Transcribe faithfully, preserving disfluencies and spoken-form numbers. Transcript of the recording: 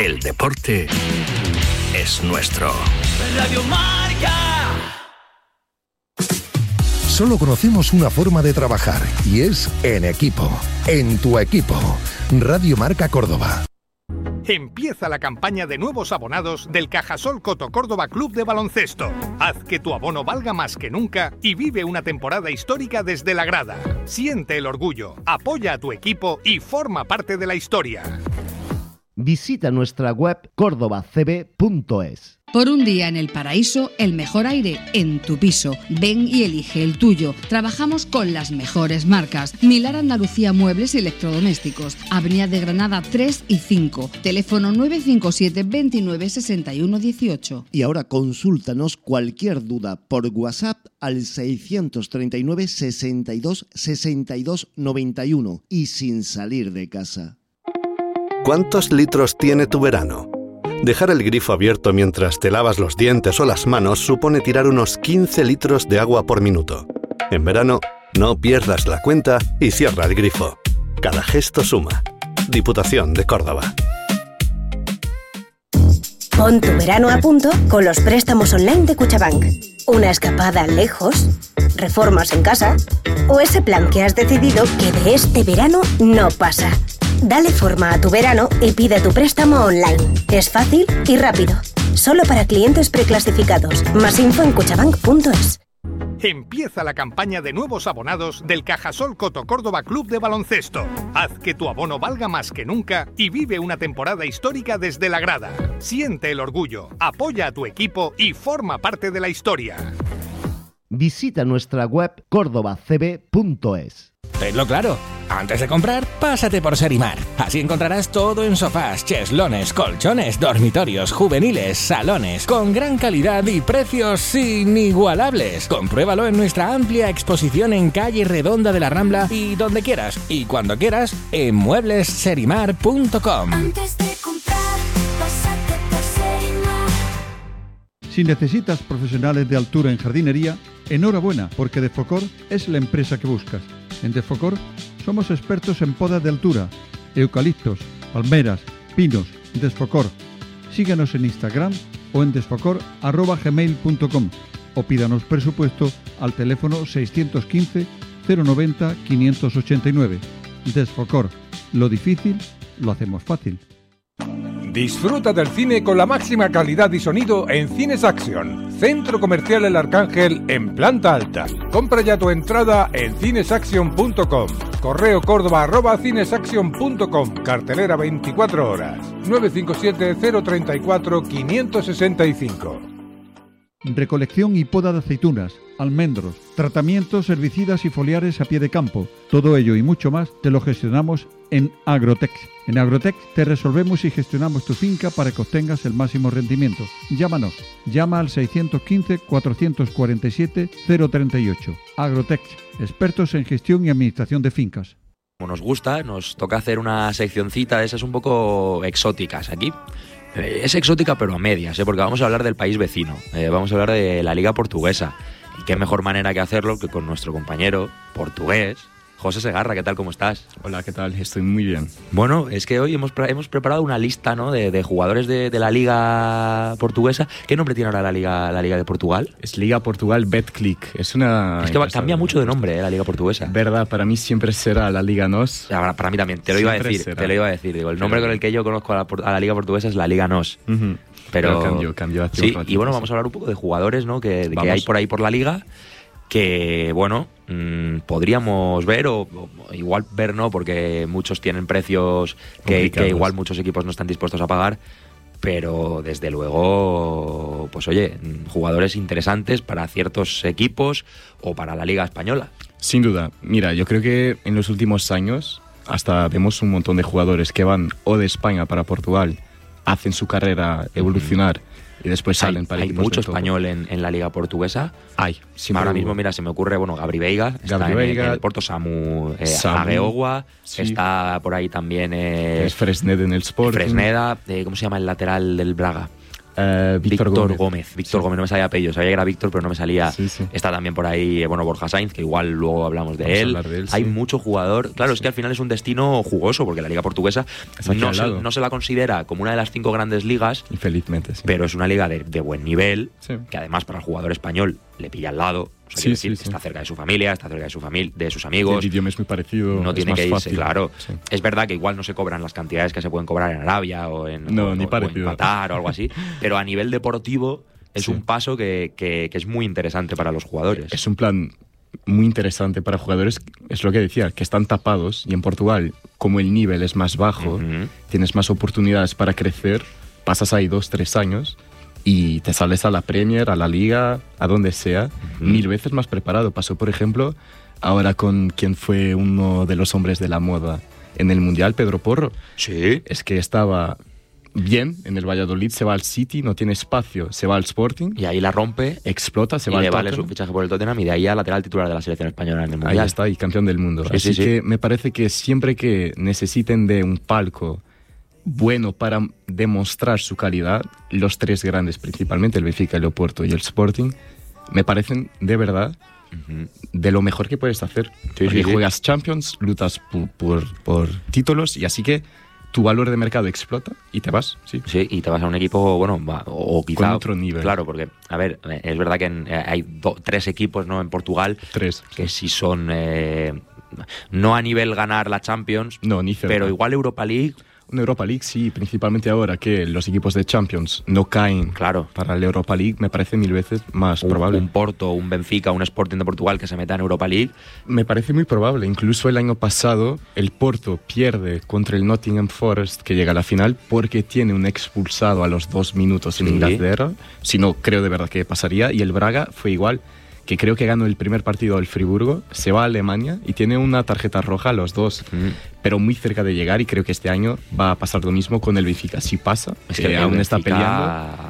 El deporte es nuestro. Radio Marca. Solo conocemos una forma de trabajar y es en equipo. En tu equipo. Radio Marca Córdoba. Empieza la campaña de nuevos abonados del Cajasol Coto Córdoba Club de Baloncesto. Haz que tu abono valga más que nunca y vive una temporada histórica desde la grada. Siente el orgullo, apoya a tu equipo y forma parte de la historia. Visita nuestra web córdoba c b punto es. Por un día en el paraíso, el mejor aire en tu piso. Ven y elige el tuyo. Trabajamos con las mejores marcas. Milar Andalucía Muebles y Electrodomésticos. Avenida de Granada tres y cinco. Teléfono nueve cinco siete, veintinueve, sesenta y uno, dieciocho. Y ahora consúltanos cualquier duda por WhatsApp al seiscientos treinta y nueve, sesenta y dos, sesenta y dos, noventa y uno y sin salir de casa. ¿Cuántos litros tiene tu verano? Dejar el grifo abierto mientras te lavas los dientes o las manos supone tirar unos quince litros de agua por minuto. En verano, no pierdas la cuenta y cierra el grifo. Cada gesto suma. Diputación de Córdoba. Pon tu verano a punto con los préstamos online de Cuchabank. Una escapada lejos, reformas en casa o ese plan que has decidido que de este verano no pasa. Dale forma a tu verano y pide tu préstamo online. Es fácil y rápido. Solo para clientes preclasificados. Más info en cuchabank punto es. Empieza la campaña de nuevos abonados del Cajasol Coto Córdoba Club de Baloncesto. Haz que tu abono valga más que nunca y vive una temporada histórica desde la grada. Siente el orgullo, apoya a tu equipo y forma parte de la historia. Visita nuestra web córdoba c b punto es. Tenlo claro, antes de comprar, pásate por Serimar. Así encontrarás todo en sofás, cheslones, colchones, dormitorios, juveniles, salones, con gran calidad y precios inigualables. Compruébalo en nuestra amplia exposición en calle Redonda de la Rambla y donde quieras, y cuando quieras, en muebles serimar punto com. Antes de comprar, pásate por Serimar. Si necesitas profesionales de altura en jardinería, enhorabuena, porque Defocor es la empresa que buscas. En Defocor somos expertos en podas de altura, eucaliptos, palmeras, pinos. Desfocor. Síguenos en Instagram o en desfocor arroba gmail punto com o pídanos presupuesto al teléfono seiscientos quince, cero noventa, quinientos ochenta y nueve. Desfocor. Lo difícil lo hacemos fácil. Disfruta del cine con la máxima calidad y sonido en Cines Action, Centro Comercial El Arcángel en planta alta. Compra ya tu entrada en cinesaction punto com. Correo córdoba arroba cinesaction punto com. Cartelera veinticuatro horas. nueve cinco siete, cero treinta y cuatro, quinientos sesenta y cinco. Recolección y poda de aceitunas, almendros, tratamientos herbicidas y foliares a pie de campo. Todo ello y mucho más te lo gestionamos en Agrotex. En Agrotex te resolvemos y gestionamos tu finca para que obtengas el máximo rendimiento. Llámanos. Llama al seiscientos quince, cuatrocientos cuarenta y siete, cero treinta y ocho. Agrotex, expertos en gestión y administración de fincas. Como nos gusta, nos toca hacer una seccioncita de esas un poco exóticas aquí. Es exótica pero a medias, ¿eh? Porque vamos a hablar del país vecino, eh, vamos a hablar de la Liga Portuguesa. Y qué mejor manera que hacerlo que con nuestro compañero portugués, José Segarra. ¿Qué tal? ¿Cómo estás? Hola, ¿qué tal? Estoy muy bien. Bueno, es que hoy hemos, hemos preparado una lista, ¿no?, de, de jugadores de, de la Liga Portuguesa. ¿Qué nombre tiene ahora la Liga, la Liga de Portugal? Es Liga Portugal Betclic. Es una... Es que va, cambia mucho de nombre, ¿eh?, la Liga Portuguesa. Verdad, para mí siempre será la Liga N O S. Para, para mí también, te lo iba a decir. Será. Te lo iba a decir. Digo, el nombre Pero... con el que yo conozco a la, a la Liga Portuguesa es la Liga N O S. Uh-huh. Pero, Pero cambió, cambió hace sí, un ratito, y bueno, sí. vamos a hablar un poco de jugadores, ¿no?, que, que hay por ahí por la Liga, que, bueno, mmm, podríamos ver, o, o igual ver no, porque muchos tienen precios que, que igual muchos equipos no están dispuestos a pagar, pero desde luego, pues oye, jugadores interesantes para ciertos equipos o para la Liga Española. Sin duda. Mira, yo creo que en los últimos años hasta vemos un montón de jugadores que van o de España para Portugal, hacen su carrera evolucionar, uh-huh. y después salen hay, para hay equipos mucho de español en, en la Liga Portuguesa. Hay. Ahora mismo, mira, se me ocurre, bueno, Gabri Veiga, está Gabri en, Veiga, en el Porto, Samu, eh, Samu Ageogua, sí. está por ahí también... Eh, es Fresneda en el Sporting. Fresneda, eh, ¿cómo se llama el lateral del Braga? Uh, Víctor, Víctor Gómez. Gómez. Víctor sí. Gómez, no me salía apellido. Sabía que era Víctor, pero no me salía. Sí, sí. Está también por ahí, bueno, Borja Sainz, que igual luego hablamos de, él. de él. Hay sí. mucho jugador. Claro, sí. es que al final es un destino jugoso, porque la Liga Portuguesa no se, no se la considera como una de las cinco grandes ligas. Infelizmente, sí. Pero es una liga de, de buen nivel, sí. que además para el jugador español le pilla al lado. O sea, sí, decir, sí, está sí. cerca de su familia, está cerca de su familia, de sus amigos. El idioma es muy parecido. No es tiene más que irse, fácil. claro. Sí. Es verdad que igual no se cobran las cantidades que se pueden cobrar en Arabia o en, no, o, ni o, parecido. o en Qatar o algo así, pero a nivel deportivo es sí. un paso que, que, que es muy interesante para los jugadores. Es un plan muy interesante para jugadores, es lo que decía, que están tapados, y en Portugal, como el nivel es más bajo, Uh-huh. tienes más oportunidades para crecer, pasas ahí dos, tres años y te sales a la Premier, a la Liga, a donde sea, Uh-huh. mil veces más preparado. Pasó, por ejemplo, ahora con quien fue uno de los hombres de la moda en el Mundial, Pedro Porro. Sí. Es que estaba bien en el Valladolid, se va al City, no tiene espacio, se va al Sporting. Y ahí la rompe. Explota, se y va le al vale Tottenham. su fichaje por el Tottenham y de ahí a lateral titular de la selección española en el Mundial. Ahí está, y campeón del mundo. Sí, Así sí, sí. que me parece que siempre que necesiten de un palco bueno para demostrar su calidad, los tres grandes, principalmente el Benfica, el Oporto y el Sporting, me parecen de verdad Uh-huh. de lo mejor que puedes hacer. Sí, Porque sí, sí. juegas Champions, luchas por, por, por títulos, y así que tu valor de mercado explota y te vas, sí. Sí, y te vas a un equipo, bueno, o, o quizá... Con otro nivel. Claro, porque, a ver, es verdad que en, eh, hay do, tres equipos, ¿no?, en Portugal. Tres. Que sí son... Eh, no a nivel ganar la Champions, no, ni cerca. Pero igual Europa League... Una Europa League, sí, principalmente ahora que los equipos de Champions no caen claro. para la Europa League, me parece mil veces más un, probable. Un Porto, un Benfica, un Sporting de Portugal que se meta en Europa League. Me parece muy probable. Incluso el año pasado el Porto pierde contra el Nottingham Forest, que llega a la final, porque tiene un expulsado a los dos minutos en sí. Inglaterra. Si no, creo de verdad que pasaría. Y el Braga fue igual, que creo que ganó el primer partido al Friburgo, se va a Alemania y tiene una tarjeta roja a los dos, mm. pero muy cerca de llegar, y creo que este año va a pasar lo mismo con el Benfica. Si pasa, es que, que aún Benfica, está peleando.